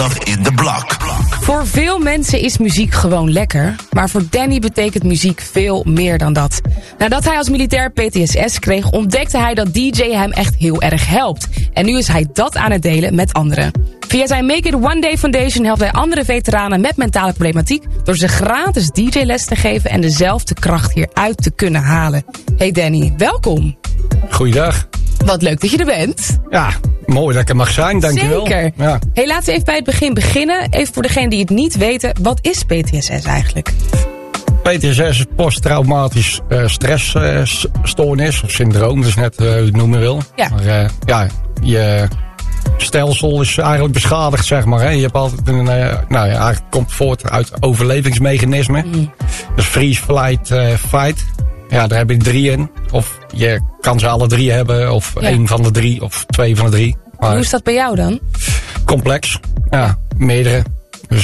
in the block. Voor veel mensen is muziek gewoon lekker, maar voor Danny betekent muziek veel meer dan dat. Nadat hij als militair PTSS kreeg, ontdekte hij dat DJ hem echt heel erg helpt. En nu is hij dat aan het delen met anderen. Via zijn Make It One Day Foundation helpt hij andere veteranen met mentale problematiek door ze gratis DJ-les te geven en dezelfde kracht hieruit te kunnen halen. Hey Danny, welkom. Goeiedag. Wat leuk dat je er bent. Ja, mooi dat ik er mag zijn, dankjewel. Zeker. Ja. Hey, laten we even bij het begin beginnen. Even voor degenen die het niet weten, wat is PTSS eigenlijk? PTSS is posttraumatisch stressstoornis of syndroom, dat is net hoe je het noemen wil. Ja. Maar je stelsel is eigenlijk beschadigd, zeg maar. Hè. Je hebt altijd eigenlijk komt voort uit overlevingsmechanismen. Dus freeze, flight, fight. Ja, daar heb je 3 in. Of je kan ze alle 3 hebben, of 1 van de 3, of 2 van de 3. Maar hoe is dat bij jou dan? complex. Ja, meerdere. Dus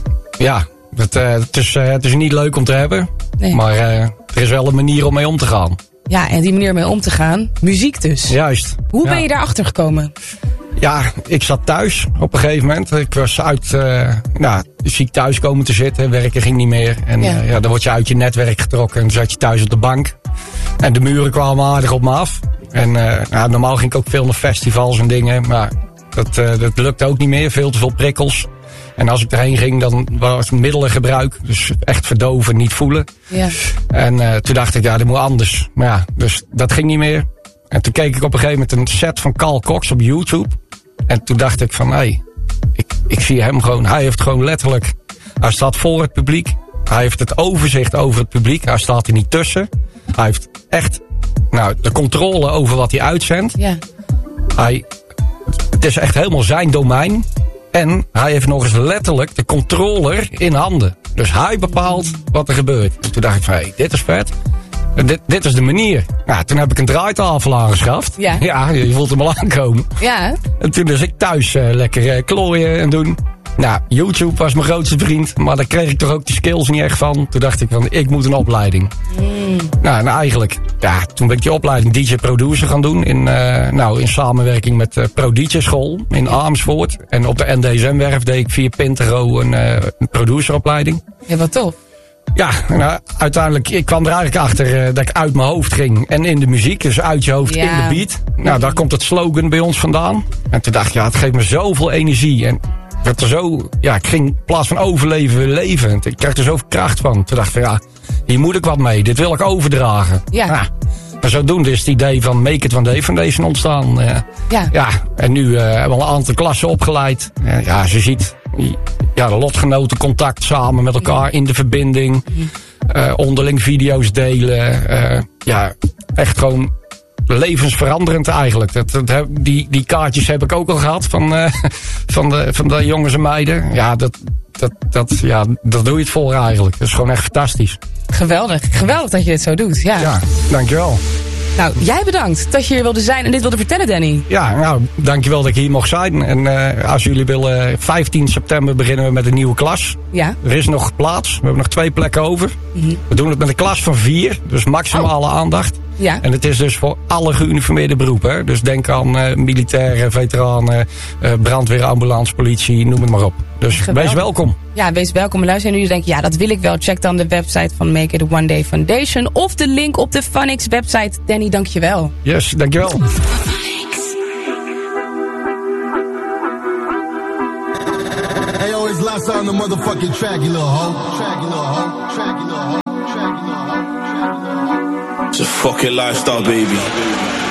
het is niet leuk om te hebben. Nee. Maar er is wel een manier om mee om te gaan. Ja, en die manier mee om te gaan, muziek dus. Juist. Hoe ben je daarachter gekomen? Ja, ik zat thuis op een gegeven moment. Ik was ziek thuis komen te zitten. Werken ging niet meer. En dan word je uit je netwerk getrokken. En dan zat je thuis op de bank. En de muren kwamen aardig op me af. En normaal ging ik ook veel naar festivals en dingen. Maar dat lukte ook niet meer. Veel te veel prikkels. En als ik erheen ging, dan was het middelengebruik. Dus echt verdoven, niet voelen. Ja. En toen dacht ik, dat moet anders. Maar ja, dus dat ging niet meer. En toen keek ik op een gegeven moment een set van Carl Cox op YouTube. En toen dacht ik van, ik zie hem gewoon. Hij heeft gewoon letterlijk, hij staat voor het publiek. Hij heeft het overzicht over het publiek. Hij staat er niet tussen. Hij heeft echt de controle over wat hij uitzendt. Ja. Het is echt helemaal zijn domein. En hij heeft nog eens letterlijk de controller in handen. Dus hij bepaalt wat er gebeurt. En toen dacht ik van, dit is vet. Dit is de manier. Nou, toen heb ik een draaitafel aangeschaft. Ja. Ja, je voelt hem al aankomen. Ja. En toen dus ik thuis lekker klooien en doen. Nou, YouTube was mijn grootste vriend. Maar daar kreeg ik toch ook die skills niet echt van. Toen dacht ik van, ik moet een opleiding. Nou, eigenlijk, toen ben ik die opleiding DJ-producer gaan doen. In samenwerking met Pro DJ School in Amersfoort. En op de NDSM-werf deed ik via Pintero een produceropleiding. Ja, wat tof. Ja, uiteindelijk, ik kwam er eigenlijk achter dat ik uit mijn hoofd ging. En in de muziek, dus uit je hoofd in de beat. Nou, daar komt het slogan bij ons vandaan. En toen dacht ik, het geeft me zoveel energie. En ik ging in plaats van overleven, leven. Ik kreeg er zoveel kracht van. Toen dacht ik van, hier moet ik wat mee. Dit wil ik overdragen. Ja. Maar zodoende is het idee van Make It One Day Foundation ontstaan. En nu hebben we al een aantal klassen opgeleid. Ze ziet de lotgenotencontact samen met elkaar in de verbinding. Onderling video's delen. Echt gewoon levensveranderend eigenlijk. Die kaartjes heb ik ook al gehad van de jongens en meiden. Ja, dat doe je het voor eigenlijk. Dat is gewoon echt fantastisch. Geweldig. Geweldig dat je dit zo doet. Ja, dankjewel. Nou, jij bedankt dat je hier wilde zijn en dit wilde vertellen, Danny. Ja, dankjewel dat ik hier mocht zijn. En als jullie willen, 15 september beginnen we met een nieuwe klas. Ja. Er is nog plaats. We hebben nog 2 plekken over. We doen het met een klas van 4, dus maximale aandacht. Ja. En het is dus voor alle geuniformeerde beroepen. Hè? Dus denk aan militairen, veteranen, brandweer, ambulance, politie, noem het maar op. Dus wees welkom. Ja, wees welkom. En luister, en nu denk je, dat wil ik wel. Check dan de website van Make It One Day Foundation of de link op de Funix website. Danny, dankjewel. Yes, dankjewel. Hey, yo, it's Lassa on the motherfucking track, you little hoe. Track, you little hoe. Track, you little hoe. Track, you little hoe. Track, you little hoe. It's a fucking lifestyle, baby.